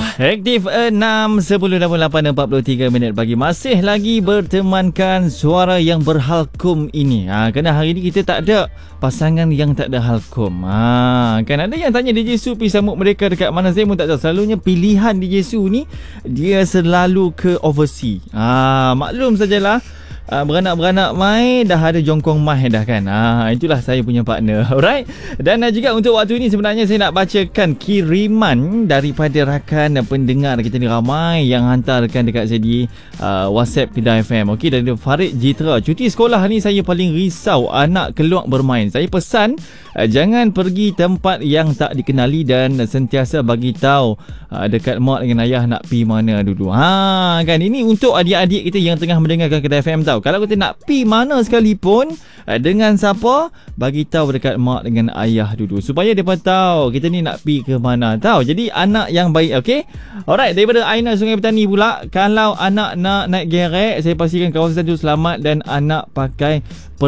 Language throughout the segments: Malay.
Aktif 6:10:48 pagi. Masih lagi bertemankan suara yang berhalkum ini. Kerana hari ni kita tak ada pasangan yang tak ada halkum. Kan ada yang tanya DJ Su pergi sambut mereka dekat mana. Saya pun tak tahu. Selalunya pilihan DJ Su ni dia selalu ke overseas. Maklum sajalah. Beranak-beranak mai dah ada jongkong mai dah kan. Itulah saya punya partner. Alright. Dan juga untuk waktu ini sebenarnya saya nak bacakan kiriman daripada rakan pendengar kita ni, ramai yang hantarkan dekat saya di WhatsApp Kedah FM. Okey, dari Farid Jitra. Cuti sekolah ni saya paling risau anak keluar bermain. Saya pesan jangan pergi tempat yang tak dikenali dan sentiasa bagi tahu dekat mak dengan ayah nak pi mana dulu. Kan ini untuk adik-adik kita yang tengah mendengarkan Kedah FM tahu. Kalau kita nak pi mana sekalipun dengan siapa, bagi tahu dekat mak dengan ayah dulu supaya depa tahu kita ni nak pi ke mana. Tahu. Jadi anak yang baik. Okey. Alright, daripada Aina Sungai Petani pula, kalau anak nak naik gerek, saya pastikan kawasan tu selamat dan anak pakai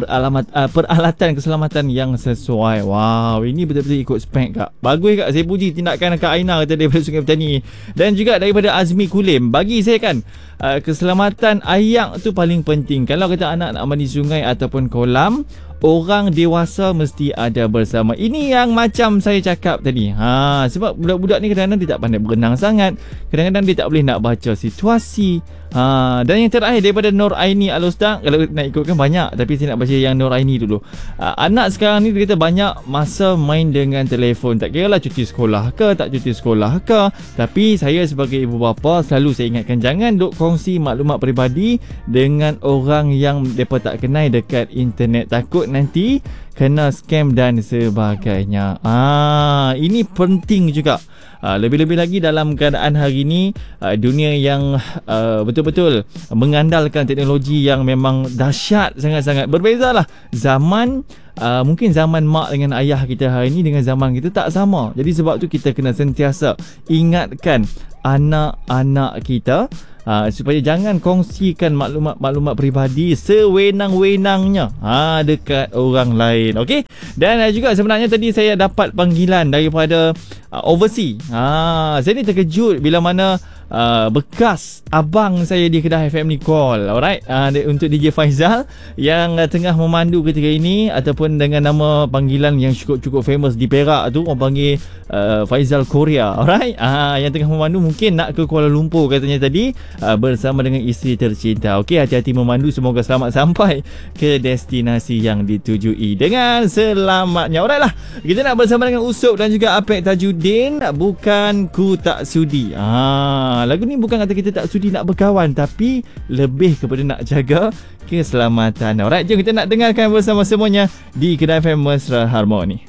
peralatan keselamatan yang sesuai. Wow, ini betul-betul ikut spek kak. Bagus kak, saya puji tindakan Kak Aina kata daripada Sungai Petani. Dan juga daripada Azmi Kulim, bagi saya kan keselamatan ayak tu paling penting. Kalau kata anak nak mandi sungai ataupun kolam, orang dewasa mesti ada bersama. Ini yang macam saya cakap tadi. Sebab budak-budak ni kadang-kadang dia tak pandai berenang sangat. Kadang-kadang dia tak boleh nak baca situasi. Dan yang terakhir daripada Nur Aini Al-Ustaz. Kalau nak ikutkan banyak, tapi saya nak baca yang Nur Aini dulu. Anak sekarang ni dia kata banyak masa main dengan telefon. Tak kira lah cuti sekolah ke tak cuti sekolah ke, tapi saya sebagai ibu bapa selalu saya ingatkan jangan duk kongsi maklumat peribadi dengan orang yang mereka tak kenal dekat internet. Takut nanti kena scam dan sebagainya. Ini penting juga. Lebih-lebih lagi dalam keadaan hari ini, dunia yang betul-betul mengandalkan teknologi yang memang dahsyat sangat-sangat. Berbezalah zaman. Mungkin zaman mak dengan ayah kita hari ini dengan zaman kita tak sama. Jadi sebab tu kita kena sentiasa ingatkan anak-anak kita supaya jangan kongsikan maklumat peribadi sewenang-wenangnya dekat orang lain. Okey. Dan juga sebenarnya tadi saya dapat panggilan daripada overseas. Saya ni terkejut bila mana bekas abang saya di Kedah FM ni call. Alright. Untuk DJ Faizal yang tengah memandu ketika ini, ataupun dengan nama panggilan yang cukup famous di Perak tu, orang panggil Faizal Korea. Alright. Yang tengah memandu mungkin nak ke Kuala Lumpur katanya tadi, bersama dengan isteri tercinta. Okey, hati-hati memandu, semoga selamat sampai ke destinasi yang ditujui dengan selamatnya. Alright lah. Kita nak bersama dengan Usop dan juga Apek Tajuddin, Bukan Ku Tak Sudi. Lagu ni bukan kata kita tak sudi nak berkawan, tapi lebih kepada nak jaga keselamatan. Alright, jom kita nak dengarkan bersama semuanya di Kedah FM Mesra Harmoni.